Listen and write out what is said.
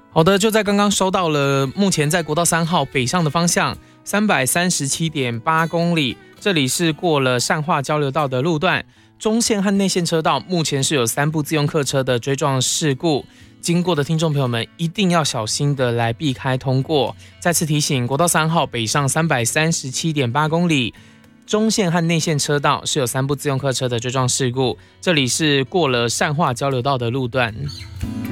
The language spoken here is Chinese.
好的，就在刚刚收到了，目前在国道3号北上的方向337.8公里，这里是过了善化交流道的路段，中线和内线车道目前是有3部自用客车的追撞事故，经过的听众朋友们一定要小心的来避开通过。再次提醒，国道3号北上337.8公里，中线和内线车道是有3部自用客车的追撞事故，这里是过了善化交流道的路段。